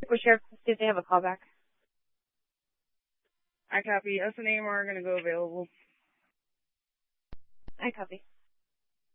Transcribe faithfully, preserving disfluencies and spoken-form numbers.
With Sheriff, see if they have a callback. I copy. S and A M are going to go available. I copy.